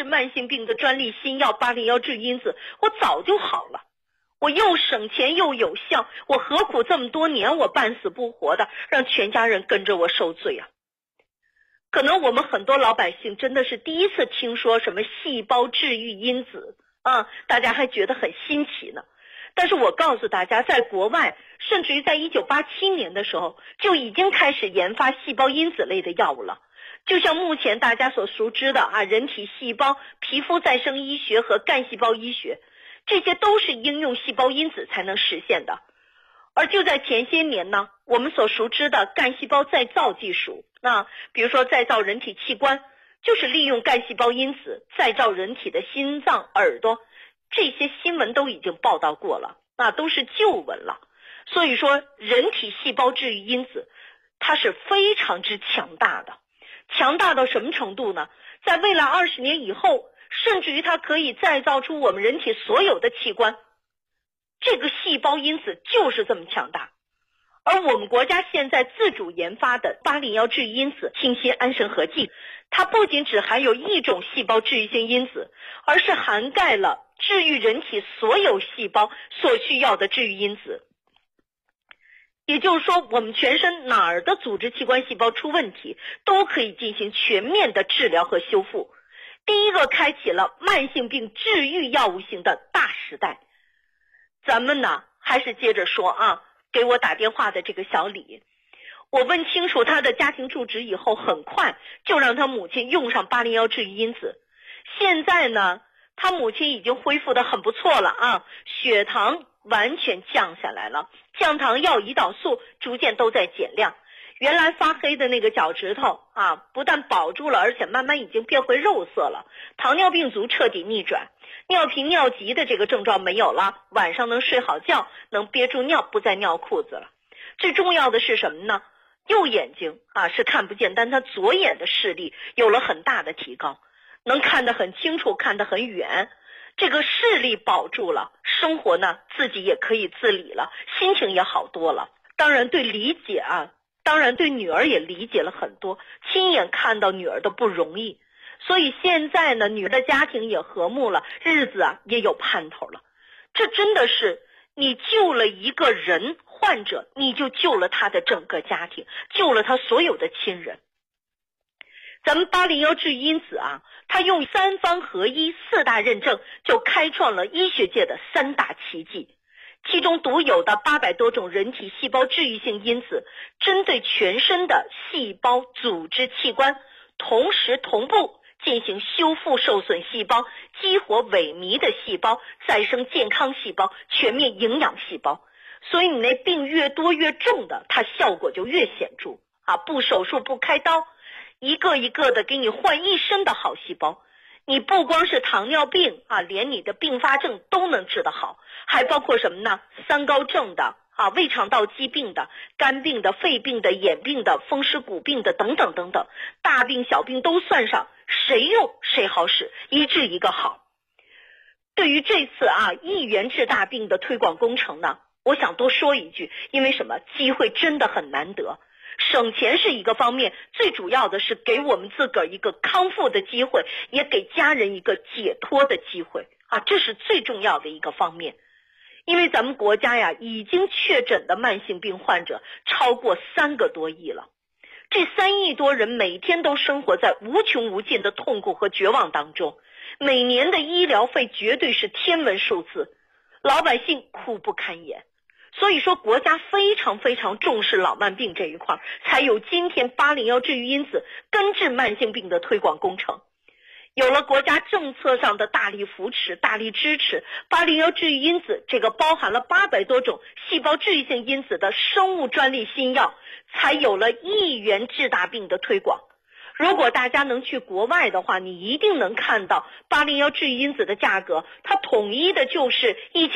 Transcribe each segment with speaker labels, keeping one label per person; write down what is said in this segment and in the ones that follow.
Speaker 1: 慢性病的专利新药801治愈因子，我早就好了。我又省钱又有效，我何苦这么多年我半死不活的让全家人跟着我受罪啊？可能我们很多老百姓真的是第一次听说什么细胞治愈因子啊，大家还觉得很新奇呢。但是我告诉大家，在国外甚至于在1987年的时候就已经开始研发细胞因子类的药物了。就像目前大家所熟知的人体细胞、皮肤再生医学和干细胞医学，这些都是应用细胞因子才能实现的。而就在前些年呢，我们所熟知的干细胞再造技术，比如说再造人体器官，就是利用干细胞因子再造人体的心脏、耳朵，这些新闻都已经报道过了，那都是旧闻了。所以说人体细胞治愈因子它是非常之强大的，强大到什么程度呢？在未来20年以后，甚至于它可以再造出我们人体所有的器官，这个细胞因子就是这么强大。而我们国家现在自主研发的801治愈因子清新安神合剂，它不仅只含有一种细胞治愈性因子，而是涵盖了治愈人体所有细胞所需要的治愈因子。也就是说，我们全身哪儿的组织器官细胞出问题，都可以进行全面的治疗和修复。第一个开启了慢性病治愈药物型的大时代。咱们呢，还是接着说给我打电话的这个小李，我问清楚他的家庭住址以后，很快就让他母亲用上801治愈因子。现在呢，他母亲已经恢复得很不错了血糖完全降下来了，降糖药、胰岛素逐渐都在减量。原来发黑的那个脚趾头不但保住了，而且慢慢已经变回肉色了。糖尿病足彻底逆转，尿频尿急的这个症状没有了，晚上能睡好觉，能憋住尿，不再尿裤子了。最重要的是什么呢？右眼睛是看不见，但他左眼的视力有了很大的提高，能看得很清楚，看得很远。这个视力保住了，生活呢自己也可以自理了，心情也好多了。当然对理解当然对女儿也理解了很多，亲眼看到女儿的不容易，所以现在呢，女儿的家庭也和睦了，日子也有盼头了。这真的是你救了一个人患者，你就救了他的整个家庭，救了他所有的亲人。咱们801治愈因子它用3方合一4大认证，就开创了医学界的3大奇迹。其中独有的800多种人体细胞治愈性因子，针对全身的细胞、组织、器官，同时同步进行修复受损细胞、激活萎靡的细胞、再生健康细胞、全面营养细胞。所以你那病越多越重的，它效果就越显著不手术不开刀，一个一个的给你换一身的好细胞。你不光是糖尿病连你的并发症都能治得好，还包括什么呢？3高症的胃肠道疾病的、肝病的、肺病的、眼病的、风湿骨病的等等等等，大病小病都算上，谁用谁好使，一治一个好。对于这次1元治大病的推广工程呢，我想多说一句，因为什么？机会真的很难得。省钱是一个方面，最主要的是给我们自个儿一个康复的机会，也给家人一个解脱的机会这是最重要的一个方面。因为咱们国家已经确诊的慢性病患者超过3个多亿了，这3亿多人每天都生活在无穷无尽的痛苦和绝望当中，每年的医疗费绝对是天文数字，老百姓苦不堪言。所以说国家非常非常重视老慢病这一块，才有今天801治愈因子根治慢性病的推广工程。有了国家政策上的大力扶持、大力支持，801治愈因子这个包含了800多种细胞治愈性因子的生物专利新药，才有了1元治大病的推广。如果大家能去国外的话，你一定能看到801治愈因子的价格，它统一的就是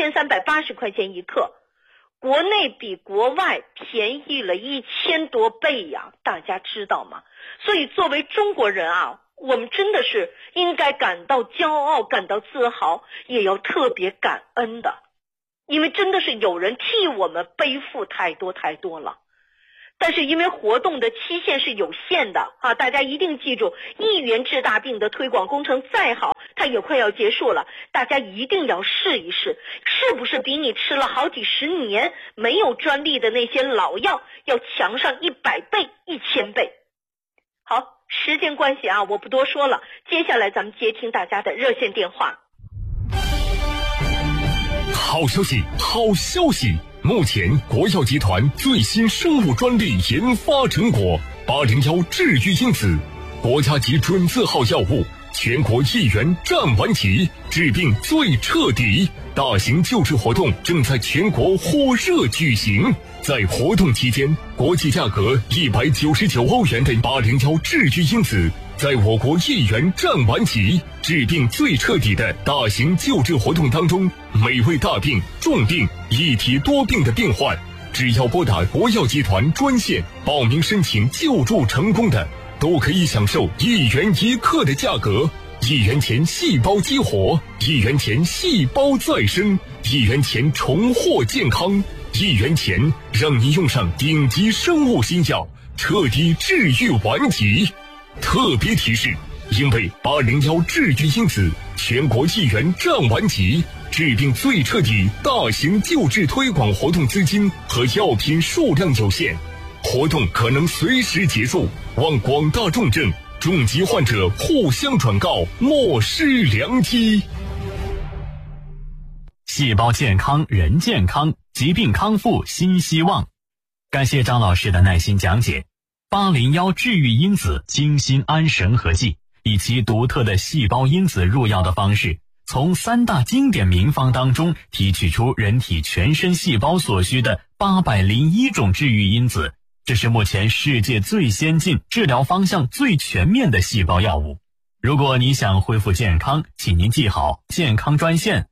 Speaker 1: 1380块钱一克。国内比国外便宜了1000多倍大家知道吗？所以作为中国人我们真的是应该感到骄傲，感到自豪，也要特别感恩的，因为真的是有人替我们背负太多太多了。但是因为活动的期限是有限的大家一定记住，1元治大病的推广工程再好， 它也快要结束了，大家一定要试一试，是不是比你吃了好几十年没有专利的那些老药要强上100倍、1000倍。好，时间关系啊，我不多说了，接下来咱们接听大家的热线电话。
Speaker 2: 好消息，好消息！目前国药集团最新生物专利研发成果801治愈因子，国家级准字号药物，全国1元占完齐，治病最彻底。大型救治活动正在全国火热举行，在活动期间，国际价格199欧元的801治愈因子，在我国1元占完齐，治病最彻底的大型救治活动当中，每位大病、重病、一体多病的病患，只要拨打国药集团专线报名申请救助成功的，都可以享受1元1克的价格，1元钱细胞激活，1元钱细胞再生，1元钱重获健康，1元钱让你用上顶级生物新药，彻底治愈顽疾。特别提示，因为801治愈因子全国1元占完齐，治病最彻底大型救治推广活动资金和药品数量有限，活动可能随时结束，望广大重症、重疾患者互相转告，莫失良机。
Speaker 3: 细胞健康，人健康，疾病康复新希望。感谢张老师的耐心讲解。801治愈因子精心安神合剂，以其独特的细胞因子入药的方式，从3大经典名方当中提取出人体全身细胞所需的801种治愈因子，这是目前世界最先进、治疗方向最全面的细胞药物。如果你想恢复健康，请您记好健康专线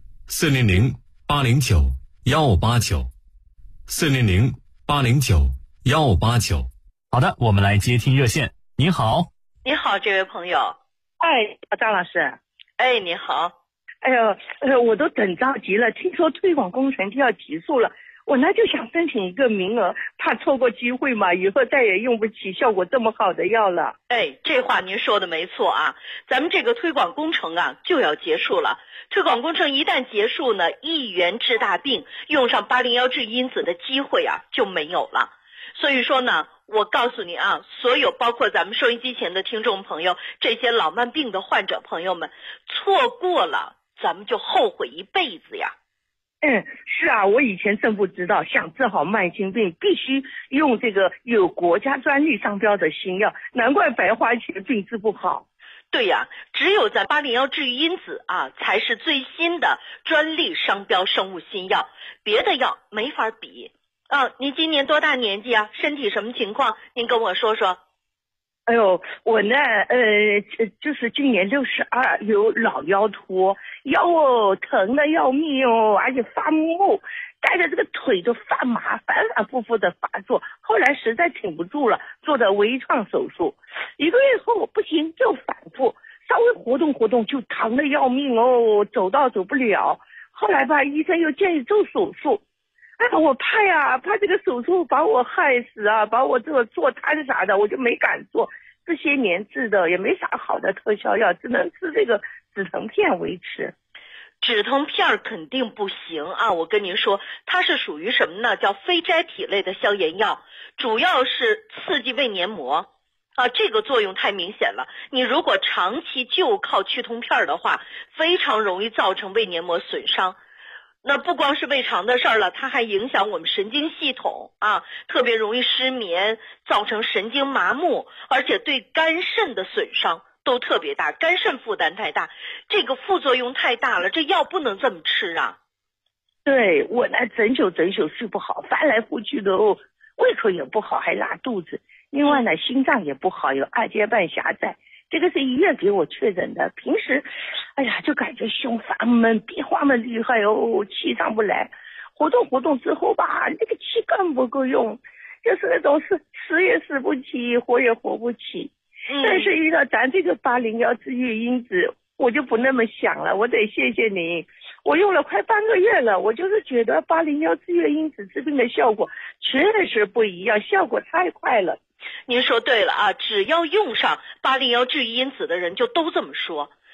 Speaker 3: 400-809-1589，400-809-1589。好的，我们来接听热线。您好。
Speaker 1: 你好，这位朋友。
Speaker 4: 哎，张老师。
Speaker 1: 哎，你好。
Speaker 4: 哎呦，我都等着急了，听说推广工程就要结束了，我呢就想申请一个名额，怕错过机会嘛，以后再也用不起效果这么好的药了。
Speaker 1: 哎，这话您说的没错啊，咱们这个推广工程啊就要结束了。推广工程一旦结束呢，1元治大病，用上801治因子的机会啊就没有了。所以说呢，我告诉你啊，所有包括咱们收音机前的听众朋友，这些老慢病的患者朋友们，错过了咱们就后悔一辈子呀。
Speaker 4: 是啊，我以前真不知道，想治好慢性病必须用这个有国家专利商标的新药，难怪白花钱病治不好。
Speaker 1: 对呀，只有咱801治愈因子啊，才是最新的专利商标生物新药，别的药没法比。你今年多大年纪啊？身体什么情况？您跟我说说。
Speaker 4: 哎呦，我呢，就是今年62，有老腰托，腰疼的要命哦，而且发木，带着这个腿就发麻，反反复复的发作。后来实在挺不住了，做的微创手术，1个月后不行就反复，稍微活动活动就疼的要命哦，走不了。后来吧，医生又建议做手术。我怕这个手术把我害死啊，把我这个坐瘫啥的，我就没敢做。这些年治的也没啥好的特效药，只能吃这个止疼片维持。
Speaker 1: 止疼片肯定不行啊，我跟您说，它是属于什么呢？叫非甾体类的消炎药，主要是刺激胃黏膜啊，这个作用太明显了。你如果长期就靠去痛片的话，非常容易造成胃黏膜损伤。那不光是胃肠的事儿了，它还影响我们神经系统啊，特别容易失眠，造成神经麻木，而且对肝肾的损伤都特别大，肝肾负担太大，这个副作用太大了，这药不能这么吃啊。
Speaker 4: 对，我呢整宿睡不好，翻来覆去的哦，胃口也不好，还拉肚子。另外呢，心脏也不好，有二尖瓣狭窄。这个是医院给我确诊的，平时就感觉胸发闷，变化的厉害哦，气上不来。活动之后吧，那个气更不够用，就是那种死也死不起，活也活不起。但是遇到咱这个801治愈因子，我就不那么想了。我得谢谢您，我用了快半个月了，我就是觉得801治愈因子治病的效果确实不一样，效果太快了。
Speaker 1: 您说对了啊，只要用上801治愈因子的人就都这么说。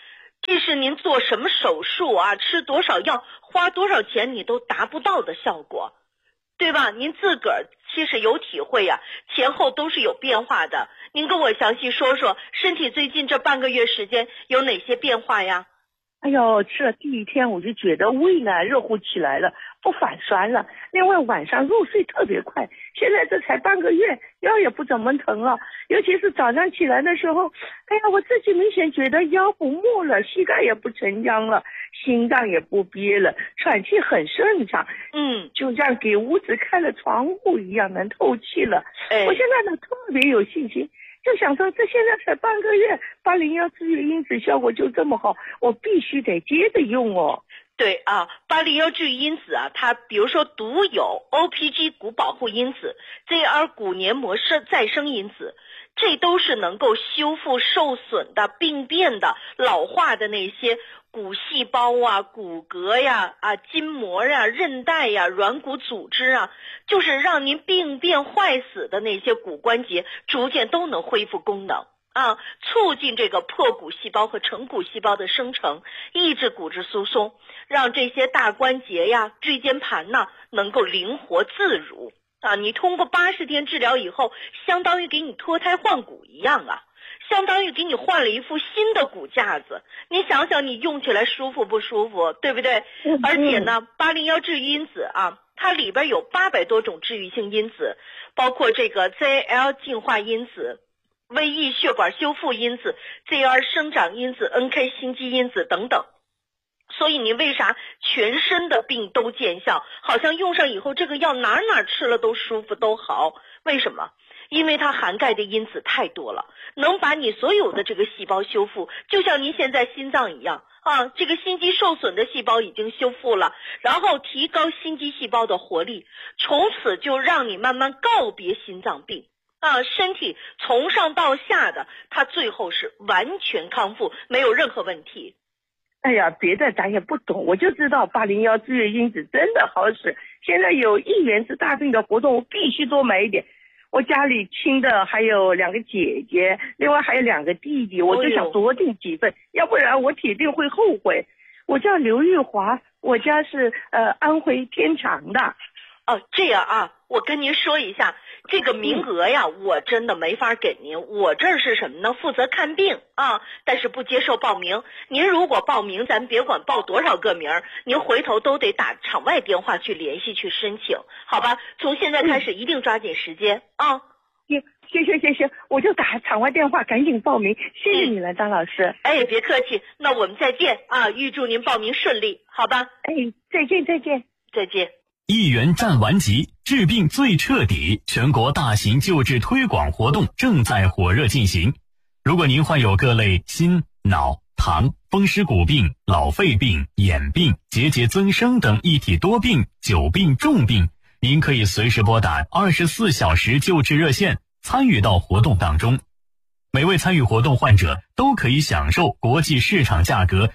Speaker 1: 即使您做什么手术啊，吃多少药，花多少钱，你都达不到的效果，对吧？您自个儿其实有体会呀，前后都是有变化的。您跟我详细说说，身体最近这半个月时间有哪些变化呀？
Speaker 4: 哎呦，吃了第一天我就觉得胃呢热乎起来了，不反酸了。另外晚上入睡特别快，现在这才半个月，腰也不怎么疼了。尤其是早上起来的时候，哎呀，我自己明显觉得腰不木了，膝盖也不沉僵了，心脏也不憋了，喘气很顺畅。就像给屋子开了窗户一样，能透气了。我现在呢特别有信心。就想说，这现在才半个月，801治愈因子效果就这么好，我必须得接着用哦。
Speaker 1: 对啊，801治愈因子啊，它比如说独有 OPG 骨保护因子、ZR 骨黏膜再生因子，这都是能够修复受损的、病变的、老化的那些骨细胞啊、骨骼呀、筋膜呀、韧带呀、软骨组织啊，就是让您病变坏死的那些骨关节逐渐都能恢复功能啊，促进这个破骨细胞和成骨细胞的生成，抑制骨质疏松，让这些大关节呀、椎间盘呢能够灵活自如啊。你通过80天治疗以后，相当于给你脱胎换骨一样啊。相当于给你换了一副新的骨架子，你想想你用起来舒服不舒服，对不对？而且呢，801治愈因子啊，它里边有800多种治愈性因子，包括这个 ZL 净化因子、VE 血管修复因子、ZR 生长因子、NK 心肌因子等等。所以你为啥全身的病都见效，好像用上以后这个药哪吃了都舒服都好？为什么？因为它涵盖的因子太多了，能把你所有的这个细胞修复，就像您现在心脏一样啊，这个心肌受损的细胞已经修复了，然后提高心肌细胞的活力，从此就让你慢慢告别心脏病啊，身体从上到下的它最后是完全康复，没有任何问题。
Speaker 4: 哎呀，别的咱也不懂，我就知道801治愈因子真的好使。现在有1元治大病的活动，我必须多买一点。我家里亲的还有2个姐姐，另外还有2个弟弟，我就想多订几份，要不然我铁定会后悔。我叫刘玉华，我家是安徽天长的。
Speaker 1: 哦，这样啊，我跟您说一下，这个名额呀，我真的没法给您。我这儿是什么呢？负责看病啊，但是不接受报名。您如果报名，咱别管报多少个名，您回头都得打场外电话去联系去申请，好吧？从现在开始一定抓紧时间啊。
Speaker 4: 行，我就打场外电话，赶紧报名。谢谢你了，张老师。
Speaker 1: 哎，别客气，那我们再见啊！预祝您报名顺利，好吧？
Speaker 4: 哎，再见。
Speaker 1: 再见。
Speaker 3: 1元战完级，治病最彻底，全国大型救治推广活动正在火热进行。如果您患有各类心、脑、糖、风湿骨病、老肺病、眼病、结节增生等一体多病、久病重病，您可以随时拨打24小时救治热线，参与到活动当中。每位参与活动患者都可以享受国际市场价格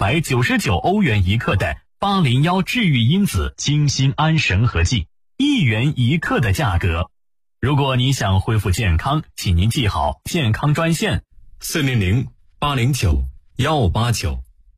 Speaker 3: 199欧元1克的801治愈因子精心安神和剂，1元1克的价格。如果你想恢复健康，请您记好健康专线
Speaker 2: 400-809-1589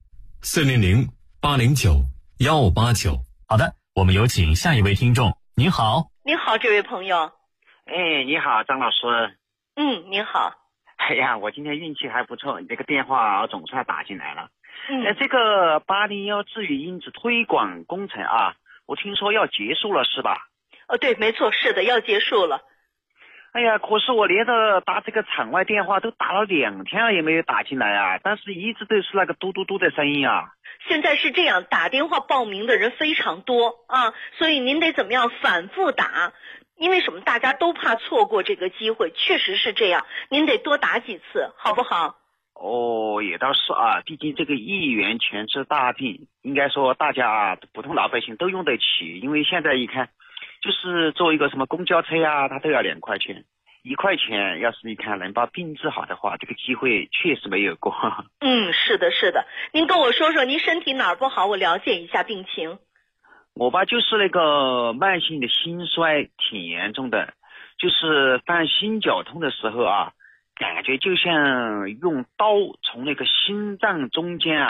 Speaker 2: 400-809-1589。
Speaker 3: 好的，我们有请下一位听众。您好。
Speaker 1: 您好，这位朋友。
Speaker 5: 哎，你好，张老师。
Speaker 1: 您好。
Speaker 5: 哎呀，我今天运气还不错，你这个电话总算打进来了。这个801治愈因子推广工程啊，我听说要结束了是吧？
Speaker 1: 对，没错，是的，要结束了。
Speaker 5: 哎呀，可是我连着打这个场外电话都打了2天了，也没有打进来啊，但是一直都是那个嘟嘟嘟的声音啊。
Speaker 1: 现在是这样，打电话报名的人非常多啊，所以您得怎么样反复打，因为什么？大家都怕错过这个机会，确实是这样，您得多打几次，好不好？
Speaker 5: 哦，也倒是啊，毕竟这个1元全治大病，应该说大家普通老百姓都用得起，因为现在一看，就是坐一个什么公交车啊，它都要2块钱，1块钱，要是你看能把病治好的话，这个机会确实没有过。
Speaker 1: 是的，您跟我说说您身体哪儿不好，我了解一下病情。
Speaker 5: 我吧就是那个慢性的心衰挺严重的，就是犯心绞痛的时候啊，感觉就像用刀从那个心脏中间啊